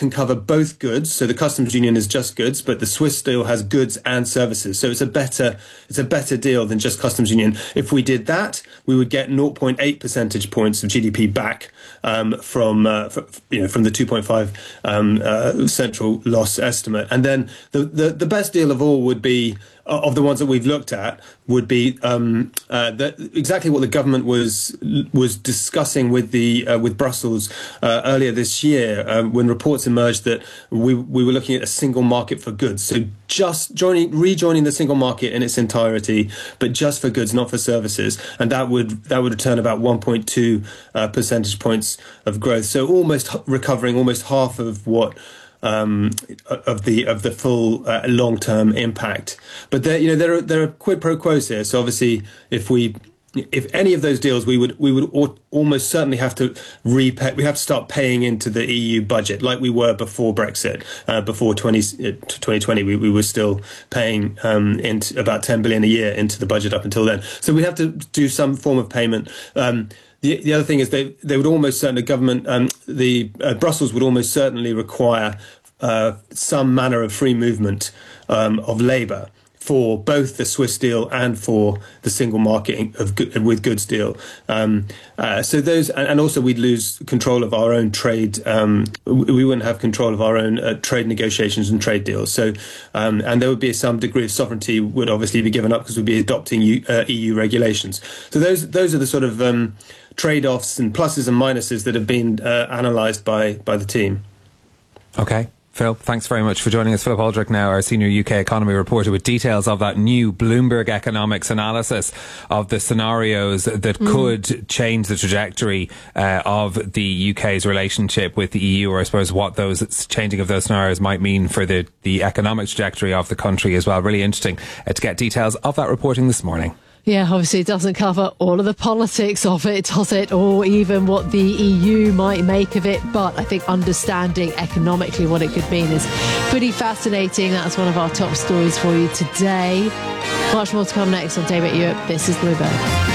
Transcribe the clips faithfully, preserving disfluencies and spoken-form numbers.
can cover both goods. So the customs union is just goods, but the Swiss deal has goods and services. So it's a better it's a better deal than just customs union. If we did that, we would get zero point eight percentage points of G D P back um, from uh, f- you know from the two point five um, uh, central loss estimate. And then the, the the best deal of all would be, of the ones that we've looked at, would be um, uh, that exactly what the government was was discussing with the uh, with Brussels uh, earlier this year, uh, when reports emerged that we we were looking at a single market for goods. So just joining rejoining the single market in its entirety, but just for goods, not for services, and that would that would return about one point two uh, percentage points of growth. So almost recovering almost half of what. Um, of the of the full uh, long term impact, but there you know there are there are quid pro quos here. So obviously, if we if any of those deals, we would we would al- almost certainly have to repay. We have to start paying into the E U budget like we were before Brexit. Uh, before twenty twenty, we, we were still paying um, into about ten billion a year into the budget up until then. So we have to do some form of payment. Um, The, the other thing is they they would almost certainly, the government, um, the uh, Brussels would almost certainly require uh, some manner of free movement um, of labour for both the Swiss deal and for the single market of with goods deal. Um, uh, so those, and also we'd lose control of our own trade. Um, we wouldn't have control of our own uh, trade negotiations and trade deals. So, um, and there would be some degree of sovereignty would obviously be given up because we'd be adopting U, uh, E U regulations. So those those are the sort of um, trade-offs and pluses and minuses that have been uh, analysed by by the team. Okay. Phil, thanks very much for joining us. Philip Aldrich now, our senior U K economy reporter, with details of that new Bloomberg economics analysis of the scenarios that mm. could change the trajectory uh, of the U K's relationship with the E U, or I suppose what those changing of those scenarios might mean for the, the economic trajectory of the country as well. Really interesting uh, to get details of that reporting this morning. Yeah, obviously it doesn't cover all of the politics of it, does it? Or even what the E U might make of it. But I think understanding economically what it could mean is pretty fascinating. That's one of our top stories for you today. Much more to come next on Daybreak Europe. This is Bloomberg.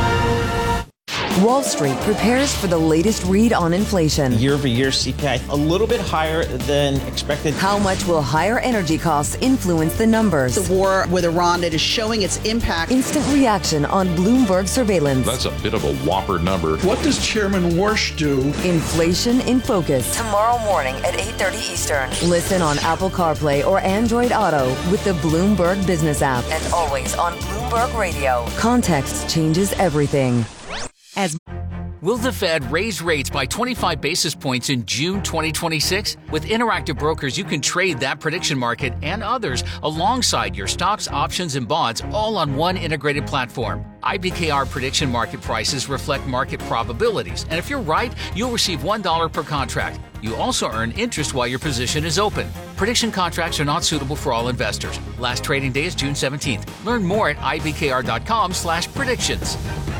Wall Street prepares for the latest read on inflation. Year-over-year C P I a little bit higher than expected. How much will higher energy costs influence the numbers? The war with Iran, it is showing its impact. Instant reaction on Bloomberg surveillance. That's a bit of a whopper number. What does Chairman Warsh do? Inflation in Focus. Tomorrow morning at eight thirty Eastern. Listen on Apple CarPlay or Android Auto with the Bloomberg Business app. And always on Bloomberg Radio. Context changes everything. As Will the Fed raise rates by twenty-five basis points in June twenty twenty-six? With Interactive Brokers, you can trade that prediction market and others alongside your stocks, options, and bonds, all on one integrated platform. I B K R prediction market prices reflect market probabilities, and if you're right, you'll receive one dollar per contract. You also earn interest while your position is open. Prediction contracts are not suitable for all investors. Last trading day is June seventeenth. Learn more at ibkr.com slash predictions.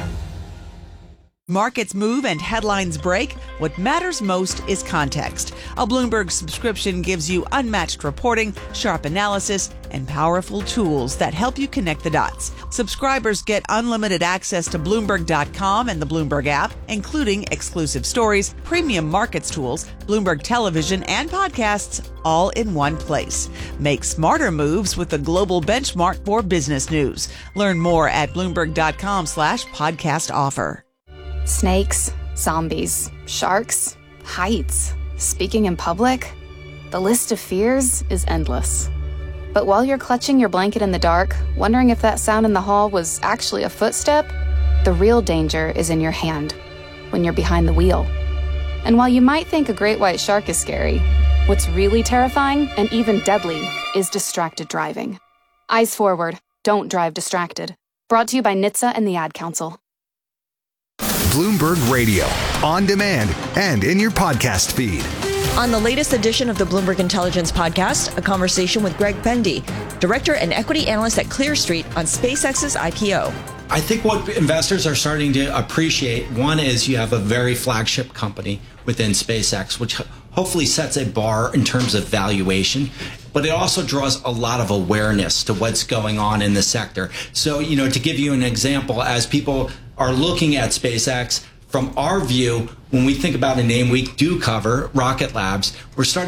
Markets move and headlines break. What matters most is context. A Bloomberg subscription gives you unmatched reporting, sharp analysis, and powerful tools that help you connect the dots. Subscribers get unlimited access to Bloomberg dot com and the Bloomberg app, including exclusive stories, premium markets tools, Bloomberg television, and podcasts, all in one place. Make smarter moves with the global benchmark for business news. Learn more at Bloomberg dot com slash podcast offer. Snakes, zombies, sharks, heights, speaking in public. The list of fears is endless. But while you're clutching your blanket in the dark, wondering if that sound in the hall was actually a footstep, the real danger is in your hand, when you're behind the wheel. And while you might think a great white shark is scary, what's really terrifying and even deadly is distracted driving. Eyes forward, don't drive distracted. Brought to you by N H T S A and the Ad Council. Bloomberg Radio, on demand and in your podcast feed. On the latest edition of the Bloomberg Intelligence Podcast, a conversation with Greg Pendy, director and equity analyst at Clear Street, on SpaceX's I P O. I think what investors are starting to appreciate, one is you have a very flagship company within SpaceX, which hopefully sets a bar in terms of valuation, but it also draws a lot of awareness to what's going on in the sector. So, you know, to give you an example, as people are looking at SpaceX, from our view, when we think about a name we do cover, Rocket Labs, we're starting